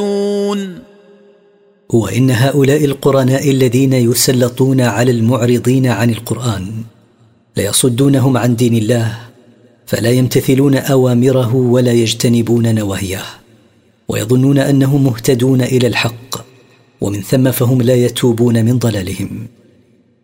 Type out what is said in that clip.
وإن هؤلاء القرناء الذين يسلطون على المعرضين عن القرآن ليصدونهم عن دين الله، فلا يمتثلون أوامره ولا يجتنبون نواهيه، ويظنون أنهم مهتدون إلى الحق، ومن ثم فهم لا يتوبون من ضلالهم.